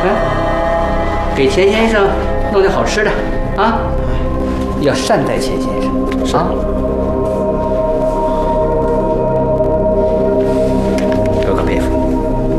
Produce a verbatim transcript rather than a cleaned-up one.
哎，给钱先生弄点好吃的啊，要善待钱先生啊。